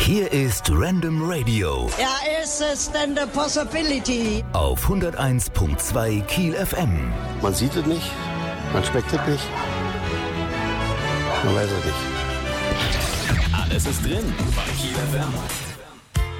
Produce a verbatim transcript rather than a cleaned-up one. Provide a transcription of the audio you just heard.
Hier ist Random Radio. Ja, ist es denn the possibility? Auf hunderteins Komma zwei Kiel F M. Man sieht es nicht, man schmeckt es nicht, man weiß es nicht. Alles ist drin bei Kiel F M.